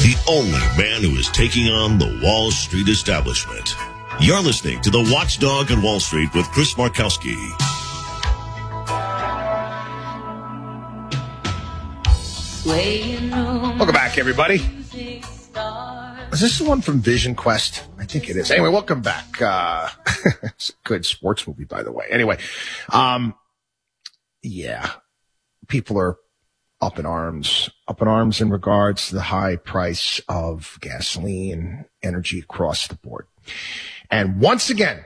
the only man who is taking on the Wall Street establishment. You're listening to The Watchdog on Wall Street with Chris Markowski. Welcome back, everybody. Is this the one from Vision Quest? I think it is. Anyway, welcome back. It's a good sports movie, by the way. Anyway, yeah, people are up in arms in regards to the high price of gasoline, energy across the board. And once again,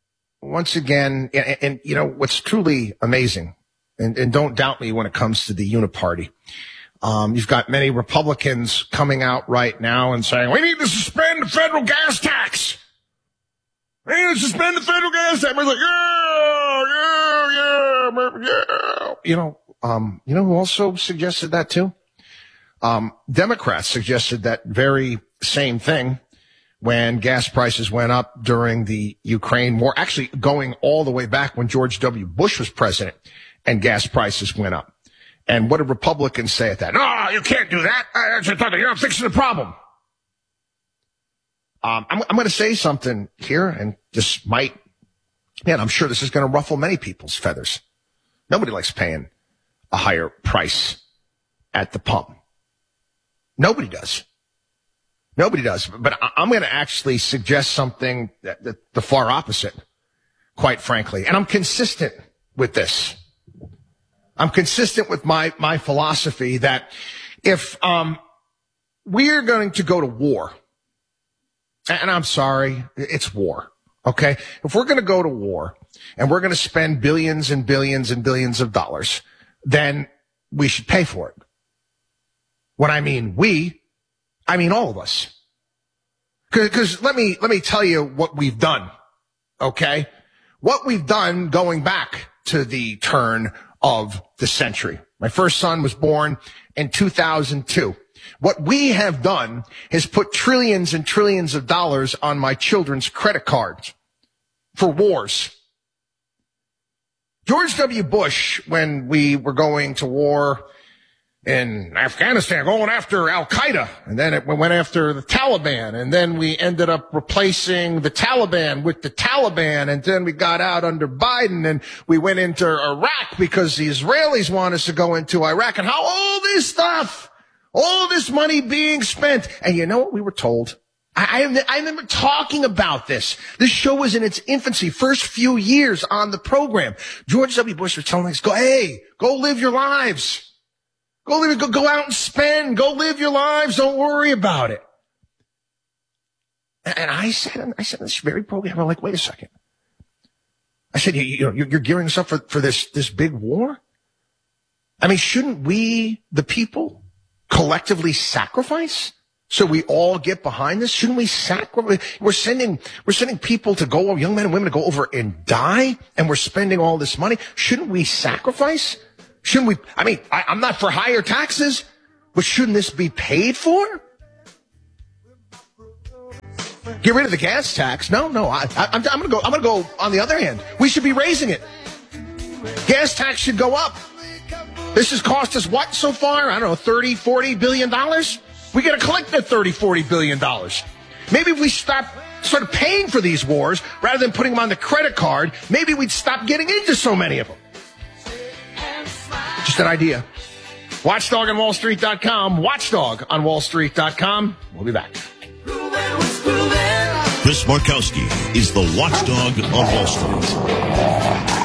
and you know, what's truly amazing, and don't doubt me when it comes to the uniparty, you've got many Republicans coming out right now and saying, we need to suspend the federal gas tax. We need to suspend the federal gas tax. We're like, yeah. You know who also suggested that too? Democrats suggested that very same thing when gas prices went up during the Ukraine war, actually going all the way back when George W. Bush was president and gas prices went up. And what did Republicans say at that? No, you can't do that. You're not fixing the problem. I'm going to say something here, and this might, I'm sure this is going to ruffle many people's feathers. Nobody likes paying a higher price at the pump. Nobody does. But I'm going to actually suggest something that the far opposite, quite frankly. And I'm consistent with this. I'm consistent with my philosophy that if we're going to go to war, and I'm sorry, it's war, okay? If we're going to go to war and we're going to spend billions and billions and billions of dollars, then we should pay for it. When I mean we, I mean all of us. Because let me tell you what we've done, okay? What we've done going back to the turn of the century. My first son was born in 2002. What we have done is put trillions and trillions of dollars on my children's credit cards for wars. George W. Bush, when we were going to war in Afghanistan, going after Al-Qaeda, and then we went after the Taliban, and then we ended up replacing the Taliban with the Taliban, and then we got out under Biden, and we went into Iraq because the Israelis want us to go into Iraq, and how all this stuff, all this money being spent. And you know what we were told? I remember talking about this. This show was in its infancy, first few years on the program. George W. Bush was telling us, go live your lives. Go out and spend. Go live your lives. Don't worry about it. And I said this very program. I'm like, wait a second. I said, you're gearing us up for this big war? I mean, shouldn't we, the people, collectively sacrifice so we all get behind this? Shouldn't we sacrifice? We're sending people to go, young men and women to go over and die, and we're spending all this money. Shouldn't we sacrifice? Shouldn't we? I mean, I'm not for higher taxes, but shouldn't this be paid for? Get rid of the gas tax? No. I'm gonna go on the other hand. We should be raising it. Gas tax should go up. This has cost us what so far? I don't know, $30-40 billion? We got to collect that $30-40 billion. Maybe if we started paying for these wars rather than putting them on the credit card, maybe we'd stop getting into so many of them. Just an idea. Watchdog on WallStreet.com. Watchdog on WallStreet.com. We'll be back. Chris Markowski is the Watchdog on Wall Street.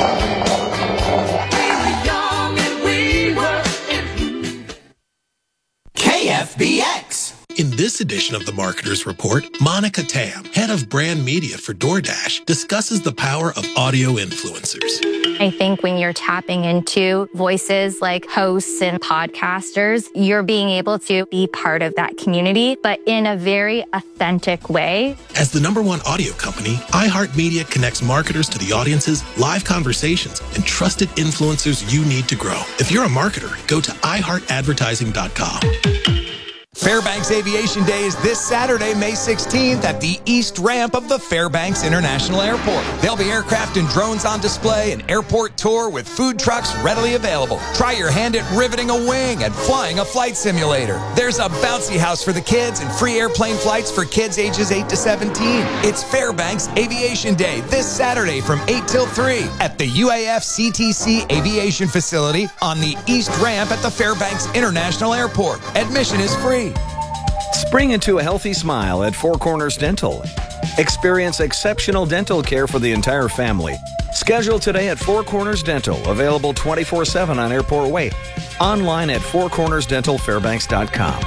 KFBX. In this edition of the Marketer's Report, Monica Tam, head of brand media for DoorDash, discusses the power of audio influencers. I think when you're tapping into voices like hosts and podcasters, you're being able to be part of that community, but in a very authentic way. As the #1 audio company, iHeartMedia connects marketers to the audiences, live conversations, and trusted influencers you need to grow. If you're a marketer, go to iHeartAdvertising.com. Fairbanks Aviation Day is this Saturday, May 16th at the East Ramp of the Fairbanks International Airport. There'll be aircraft and drones on display, an airport tour with food trucks readily available. Try your hand at riveting a wing and flying a flight simulator. There's a bouncy house for the kids and free airplane flights for kids ages 8 to 17. It's Fairbanks Aviation Day this Saturday from 8 till 3 at the UAF CTC Aviation Facility on the East Ramp at the Fairbanks International Airport. Admission is free. Spring into a healthy smile at Four Corners Dental. Experience exceptional dental care for the entire family. Schedule today at Four Corners Dental, available 24/7 on Airport Way. Online at fourcornersdentalfairbanks.com.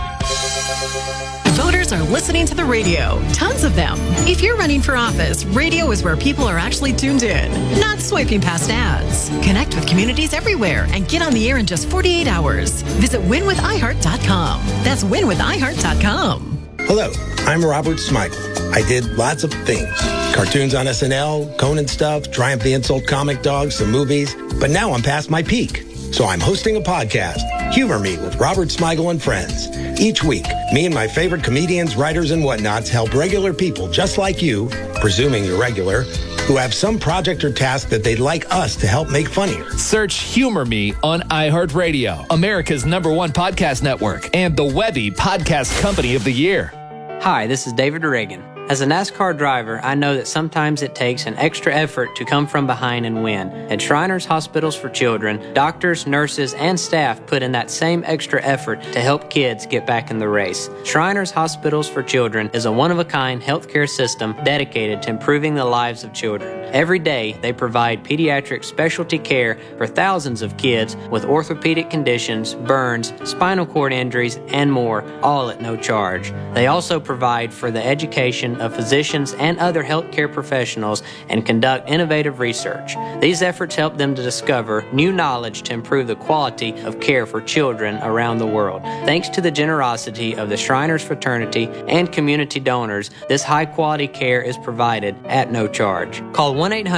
Voters are listening to the radio. Tons of them. If you're running for office, radio is where people are actually tuned in, not swiping past ads. Connect with communities everywhere and get on the air in just 48 hours. Visit winwithiheart.com. That's winwithiheart.com. Hello, I'm Robert Smigel. I did lots of things. Cartoons on SNL, Conan stuff, Triumph the Insult comic dogs, some movies. But now I'm past my peak. So I'm hosting a podcast, Humor Me with Robert Smigel and Friends. Each week, me and my favorite comedians, writers, and whatnots help regular people just like you, presuming you're regular, who have some project or task that they'd like us to help make funnier. Search Humor Me on iHeartRadio, America's #1 podcast network, and the Webby Podcast Company of the Year. Hi, this is David Reagan. As a NASCAR driver, I know that sometimes it takes an extra effort to come from behind and win. At Shriners Hospitals for Children, doctors, nurses, and staff put in that same extra effort to help kids get back in the race. Shriners Hospitals for Children is a one-of-a-kind healthcare system dedicated to improving the lives of children. Every day, they provide pediatric specialty care for thousands of kids with orthopedic conditions, burns, spinal cord injuries, and more, all at no charge. They also provide for the education of physicians and other healthcare professionals and conduct innovative research. These efforts help them to discover new knowledge to improve the quality of care for children around the world. Thanks to the generosity of the Shriners Fraternity and community donors, this high-quality care is provided at no charge. Call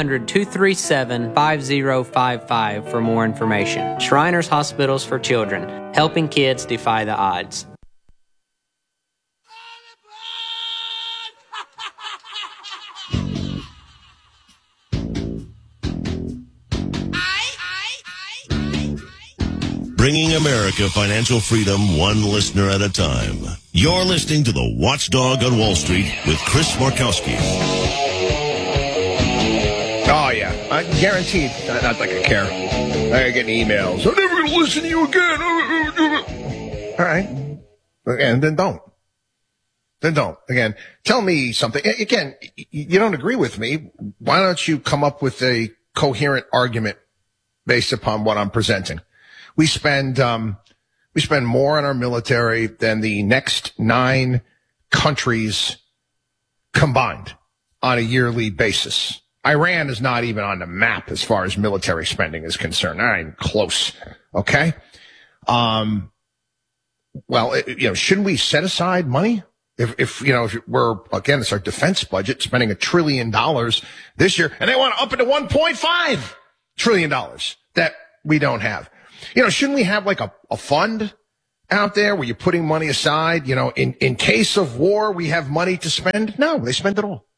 1-800-237-5055 for more information. Shriners Hospitals for Children, helping kids defy the odds. Bringing America financial freedom one listener at a time. You're listening to the Watchdog on Wall Street with Chris Markowski. Oh, yeah. Guaranteed. Not like I care. I get emails. I'm never going to listen to you again. All right. And then don't. Then don't. Again, tell me something. Again, you don't agree with me. Why don't you come up with a coherent argument based upon what I'm presenting? We spend more on our military than the next 9 countries combined on a yearly basis. Iran is not even on the map as far as military spending is concerned. Not even close. Okay. Well, shouldn't we set aside money? If we're, again, it's our defense budget, spending $1 trillion this year, and they want to up it to $1.5 trillion that we don't have. Shouldn't we have like a fund out there where you're putting money aside? In case of war, we have money to spend. No, they spend it all.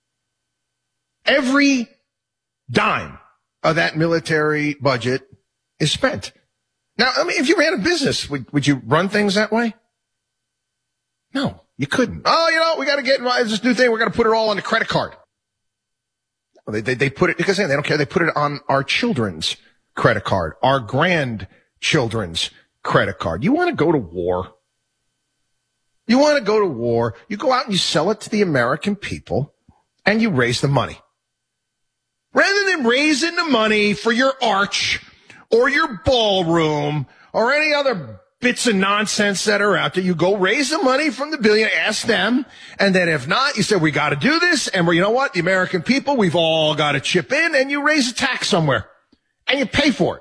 Every dime of that military budget is spent. Now, if you ran a business, would you run things that way? No, you couldn't. Oh, we got to get this new thing. We're going to put it all on the credit card. They put it, because they don't care. They put it on our children's credit card, our grandchildren's credit card. You want to go to war? You want to go to war? You go out and you sell it to the American people and you raise the money. Rather than raising the money for your arch or your ballroom or any other bits of nonsense that are out there, you go raise the money from the billionaire, ask them, and then if not, you say, we got to do this, and you know what? The American people, we've all got to chip in, and you raise a tax somewhere. And you pay for it.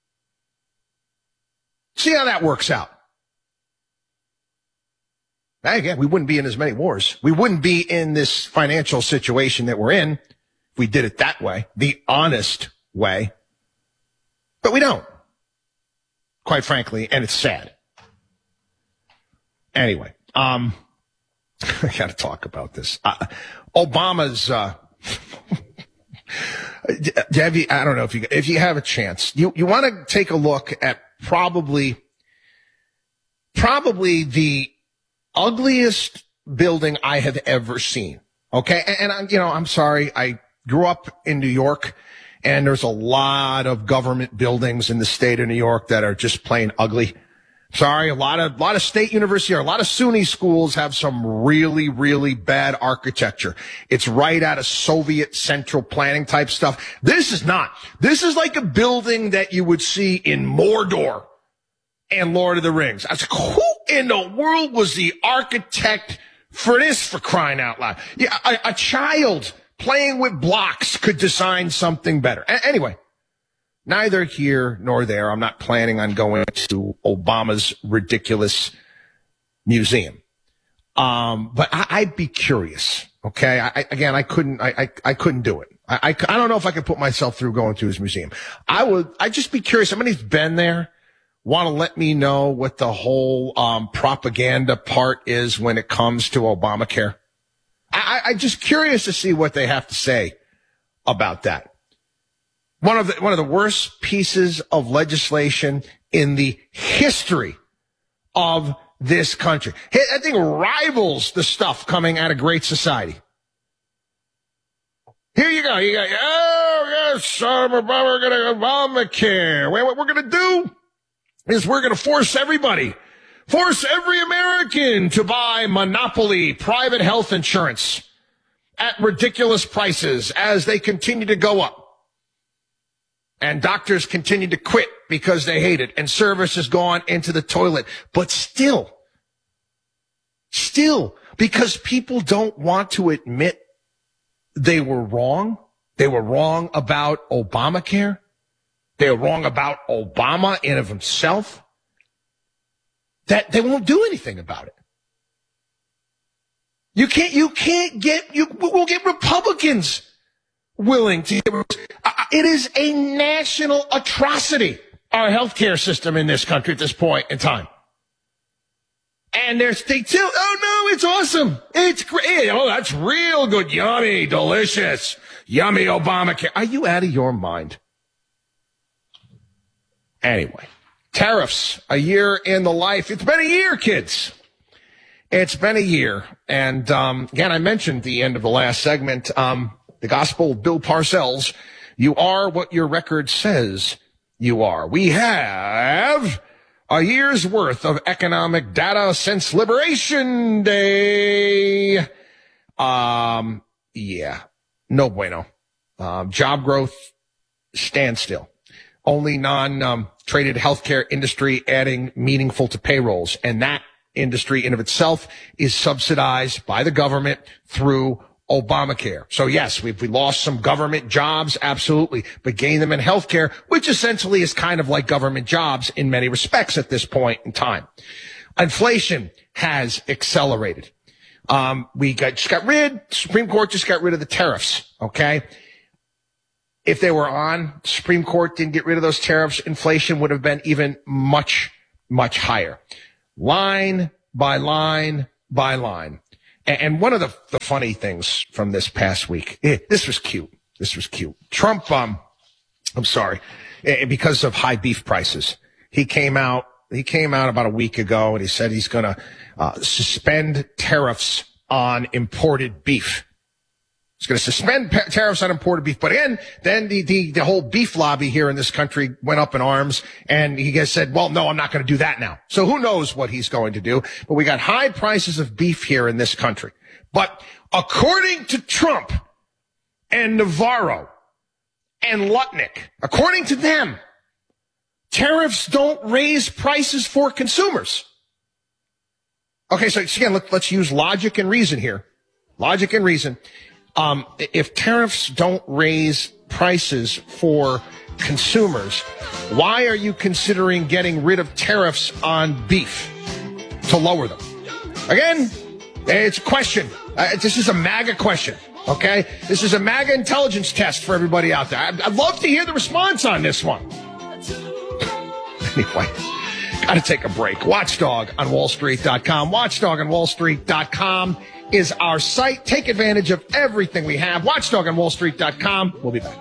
See how that works out. Now, again, we wouldn't be in as many wars. We wouldn't be in this financial situation that we're in if we did it that way, the honest way. But we don't, quite frankly, and it's sad. Anyway, I got to talk about this. Obama's, I don't know if you have a chance, you want to take a look at probably the ugliest building I have ever seen. Okay. And I'm sorry. I grew up in New York, and there's a lot of government buildings in the state of New York that are just plain ugly. Sorry, a lot of state universities, a lot of SUNY schools have some really, really bad architecture. It's right out of Soviet central planning type stuff. This is not. This is like a building that you would see in Mordor and Lord of the Rings. I was like, who in the world was the architect for this, for crying out loud? Yeah, a child playing with blocks could design something better. Anyway. Neither here nor there. I'm not planning on going to Obama's ridiculous museum. But I'd be curious. Okay. I couldn't do it. I don't know if I could put myself through going to his museum. I'd just be curious. Somebody's been there. Want to let me know what the whole, propaganda part is when it comes to Obamacare. I'm just curious to see what they have to say about that. One of the worst pieces of legislation in the history of this country. That thing rivals the stuff coming out of Great Society. Here you go. You got, oh, yes, we're going to Obamacare. What we're going to do is we're going to force every American to buy monopoly private health insurance at ridiculous prices as they continue to go up. And doctors continue to quit because they hate it. And service has gone into the toilet. But still, because people don't want to admit they were wrong. They were wrong about Obamacare. They were wrong about Obama in of himself. That they won't do anything about it. We'll get Republicans willing to. It is a national atrocity, our healthcare system in this country at this point in time. And they still, oh no, it's awesome. It's great. Oh, that's real good. Yummy, delicious, yummy Obamacare. Are you out of your mind? Anyway, tariffs, a year in the life. It's been a year, kids. It's been a year. And, again, I mentioned the end of the last segment, the gospel of Bill Parcells. You are what your record says you are. We have a year's worth of economic data since Liberation Day. Yeah, no bueno. Job growth, standstill. Only non-traded healthcare industry adding meaningful to payrolls. And that industry in of itself is subsidized by the government through Obamacare. So yes, we lost some government jobs, absolutely, but gained them in healthcare, which essentially is kind of like government jobs in many respects at this point in time. Inflation has accelerated. Supreme Court just got rid of the tariffs, okay? If they were on, Supreme Court didn't get rid of those tariffs, inflation would have been even much, much higher. Line by line by line. And one of the funny things from this past week, this was cute. Trump, because of high beef prices, he came out about a week ago and he said he's going to suspend tariffs on imported beef. He's going to suspend tariffs on imported beef. But again, then the whole beef lobby here in this country went up in arms, and he said, well, no, I'm not going to do that now. So who knows what he's going to do. But we got high prices of beef here in this country. But according to Trump and Navarro and Lutnick, according to them, tariffs don't raise prices for consumers. Okay, so again, let's use logic and reason here. Logic and reason. If tariffs don't raise prices for consumers, why are you considering getting rid of tariffs on beef to lower them? Again, it's a question. This is a MAGA question, okay? This is a MAGA intelligence test for everybody out there. I'd love to hear the response on this one. Anyway, Got to take a break. WatchDogOnWallStreet.com. WatchDogOnWallStreet.com is our site. Take advantage of everything we have. WatchDogOnWallStreet.com. We'll be back.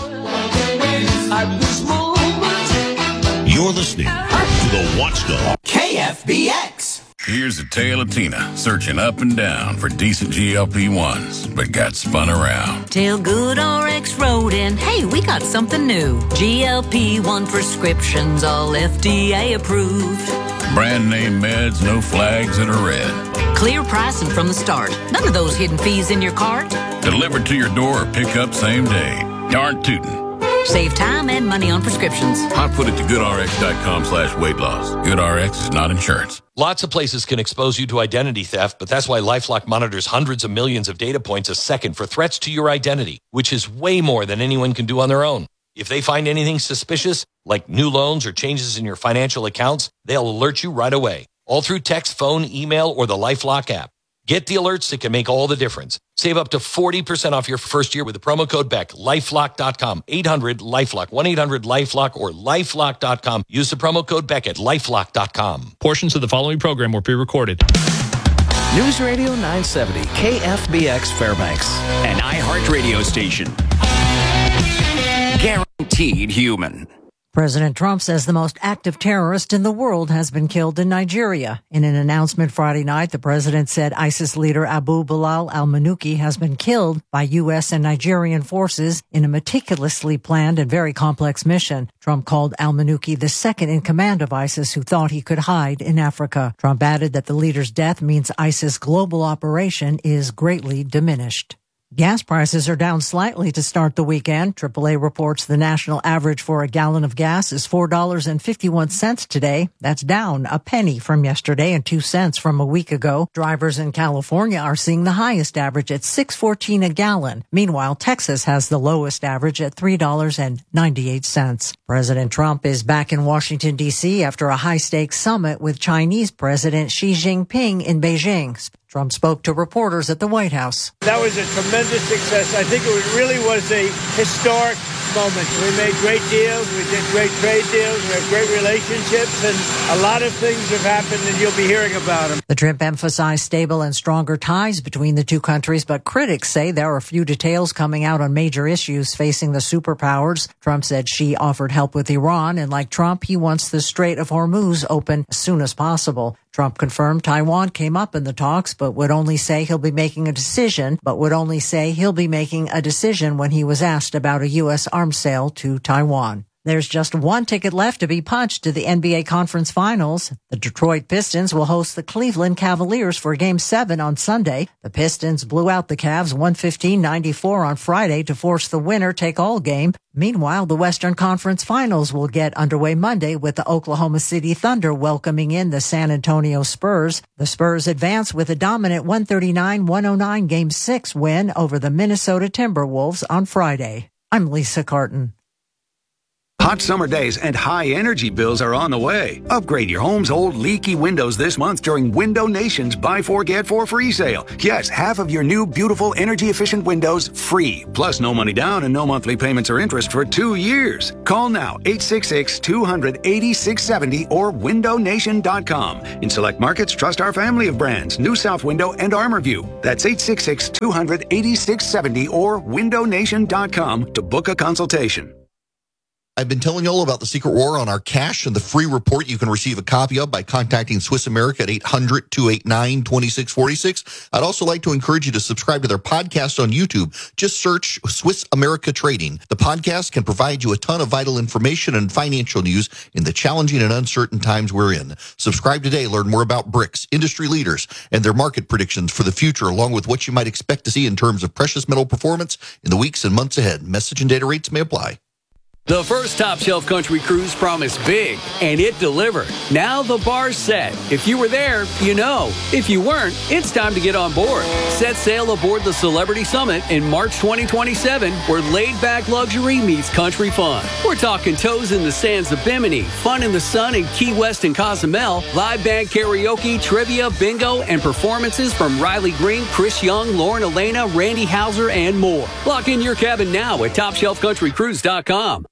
You're listening to the Watchdog. KFBX. Here's a tale of Tina searching up and down for decent GLP-1s, but got spun around. Till Good RX wrote in, hey, we got something new. GLP-1 prescriptions, all FDA approved. Brand name meds, no flags that are red. Clear pricing from the start. None of those hidden fees in your cart. Delivered to your door or pick up same day. Darn tootin'. Save time and money on prescriptions. Hot foot it to goodrx.com/weight loss. GoodRx is not insurance. Lots of places can expose you to identity theft, but that's why LifeLock monitors hundreds of millions of data points a second for threats to your identity, which is way more than anyone can do on their own. If they find anything suspicious, like new loans or changes in your financial accounts, they'll alert you right away, all through text, phone, email, or the LifeLock app. Get the alerts that can make all the difference. Save up to 40% off your first year with the promo code BECK. LifeLock.com. 800-LifeLock. 1-800-LifeLock or LifeLock.com. Use the promo code BECK at LifeLock.com. Portions of the following program were pre-recorded. News Radio 970, KFBX Fairbanks. An iHeart radio station. Guaranteed human. President Trump says the most active terrorist in the world has been killed in Nigeria. In an announcement Friday night, the president said ISIS leader Abu Bilal al-Manuki has been killed by U.S. and Nigerian forces in a meticulously planned and very complex mission. Trump called al-Manuki the second in command of ISIS who thought he could hide in Africa. Trump added that the leader's death means ISIS' global operation is greatly diminished. Gas prices are down slightly to start the weekend. AAA reports the national average for a gallon of gas is $4.51 today. That's down a penny from yesterday and 2 cents from a week ago. Drivers in California are seeing the highest average at $6.14 a gallon. Meanwhile, Texas has the lowest average at $3.98. President Trump is back in Washington, D.C. after a high-stakes summit with Chinese President Xi Jinping in Beijing. Trump spoke to reporters at the White House. That was a tremendous success. I think it really was a historic moment. We made great deals. We did great trade deals. We had great relationships. And a lot of things have happened, and you'll be hearing about them. The trip emphasized stable and stronger ties between the two countries, but critics say there are few details coming out on major issues facing the superpowers. Trump said Xi offered help with Iran, and like Trump, he wants the Strait of Hormuz open as soon as possible. Trump confirmed Taiwan came up in the talks, but would only say he'll be making a decision when he was asked about a U.S. arms sale to Taiwan. There's just one ticket left to be punched to the NBA Conference Finals. The Detroit Pistons will host the Cleveland Cavaliers for Game 7 on Sunday. The Pistons blew out the Cavs 115-94 on Friday to force the winner-take-all game. Meanwhile, the Western Conference Finals will get underway Monday with the Oklahoma City Thunder welcoming in the San Antonio Spurs. The Spurs advance with a dominant 139-109 Game 6 win over the Minnesota Timberwolves on Friday. I'm Lisa Carton. Hot summer days and high energy bills are on the way. Upgrade your home's old leaky windows this month during Window Nation's Buy 4 Get 4 free sale. Yes, half of your new beautiful energy efficient windows free. Plus no money down and no monthly payments or interest for 2 years. Call now 866-200-8670 or windownation.com. In select markets, trust our family of brands, New South Window and ArmorView. That's 866-200-8670 or windownation.com to book a consultation. I've been telling you all about the Secret War on our cash and the free report you can receive a copy of by contacting Swiss America at 800-289-2646. I'd also like to encourage you to subscribe to their podcast on YouTube. Just search Swiss America Trading. The podcast can provide you a ton of vital information and financial news in the challenging and uncertain times we're in. Subscribe today. Learn more about BRICS, industry leaders, and their market predictions for the future, along with what you might expect to see in terms of precious metal performance in the weeks and months ahead. Message and data rates may apply. The first Top Shelf Country cruise promised big, and it delivered. Now the bar's set. If you were there, you know. If you weren't, it's time to get on board. Set sail aboard the Celebrity Summit in March 2027, where laid-back luxury meets country fun. We're talking toes in the sands of Bimini, fun in the sun in Key West and Cozumel, live band karaoke, trivia, bingo, and performances from Riley Green, Chris Young, Lauren Elena, Randy Hauser, and more. Lock in your cabin now at TopShelfCountryCruise.com.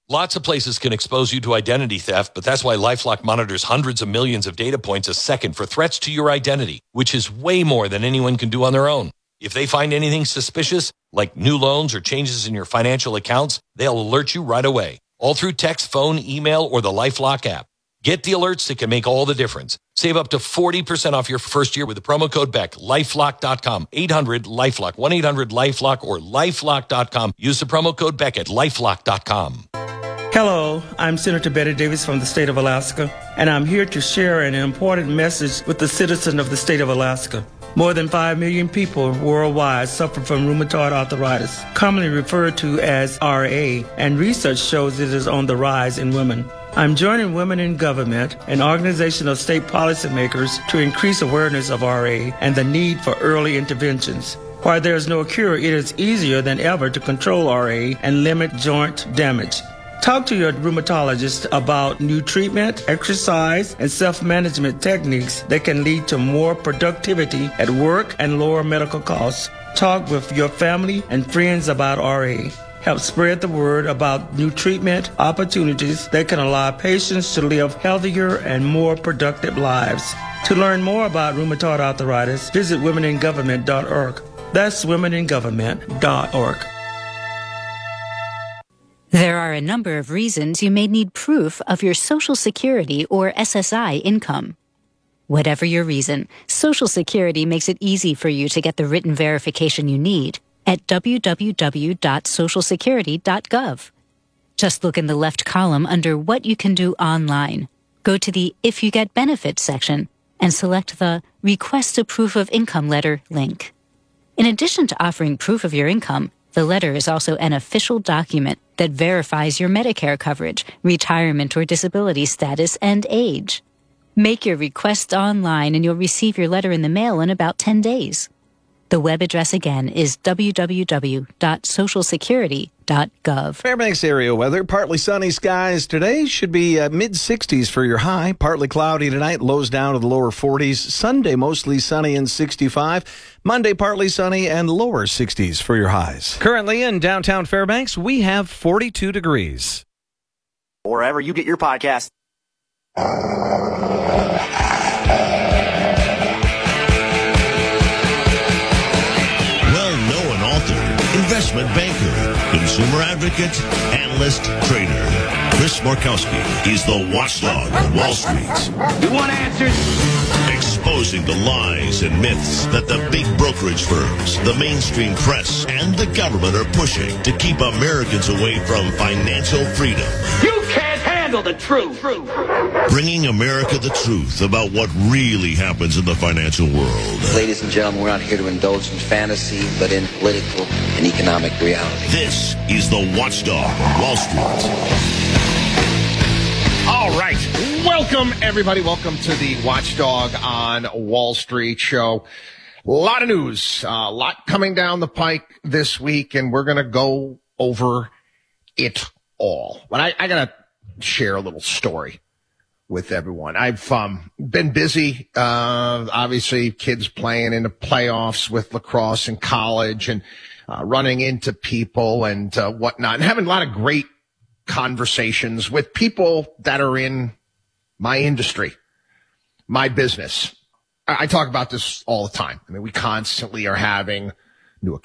Lots of places can expose you to identity theft, but that's why LifeLock monitors hundreds of millions of data points a second for threats to your identity, which is way more than anyone can do on their own. If they find anything suspicious, like new loans or changes in your financial accounts, they'll alert you right away, all through text, phone, email, or the LifeLock app. Get the alerts that can make all the difference. Save up to 40% off your first year with the promo code BECK. LifeLock.com. 800-LifeLock. 1-800-LifeLock or LifeLock.com. Use the promo code BECK at LifeLock.com. Hello, I'm Senator Betty Davis from the state of Alaska, and I'm here to share an important message with the citizens of the state of Alaska. More than 5 million people worldwide suffer from rheumatoid arthritis, commonly referred to as RA, and research shows it is on the rise in women. I'm joining Women in Government, an organization of state policymakers, to increase awareness of RA and the need for early interventions. While there is no cure, it is easier than ever to control RA and limit joint damage. Talk to your rheumatologist about new treatment, exercise, and self-management techniques that can lead to more productivity at work and lower medical costs. Talk with your family and friends about RA. Help spread the word about new treatment opportunities that can allow patients to live healthier and more productive lives. To learn more about rheumatoid arthritis, visit womeningovernment.org. That's womeningovernment.org. There are a number of reasons you may need proof of your Social Security or SSI income. Whatever your reason, Social Security makes it easy for you to get the written verification you need at www.socialsecurity.gov. Just look in the left column under What You Can Do Online. Go to the If You Get Benefits section and select the Request a Proof of Income letter link. In addition to offering proof of your income, the letter is also an official document that verifies your Medicare coverage, retirement or disability status, and age. Make your request online and you'll receive your letter in the mail in about 10 days. The web address again is www.socialsecurity.gov. Fairbanks area weather, partly sunny skies today. Should be mid-60s for your high. Partly cloudy tonight, lows down to the lower 40s. Sunday, mostly sunny and 65. Monday, partly sunny and lower 60s for your highs. Currently in downtown Fairbanks, we have 42 degrees. Wherever you get your podcast. Investment banker, consumer advocate, analyst, trader. Chris Markowski is the watchdog on Wall Street. You want answers? Exposing the lies and myths that the big brokerage firms, the mainstream press, and the government are pushing to keep Americans away from financial freedom. You can't handle the truth. Bringing America the truth about what really happens in the financial world. Ladies and gentlemen, we're not here to indulge in fantasy, but in political and economic reality. This is the Watchdog on Wall Street. All right. Welcome, everybody. Welcome to the Watchdog on Wall Street show. A lot of news, a lot coming down the pike this week, and we're going to go over it all. But I got to share a little story with everyone. I've been busy, obviously kids playing in the playoffs with lacrosse in college and running into people and whatnot, and having a lot of great conversations with people that are in my industry, my business. I talk about this all the time. I mean, we constantly are having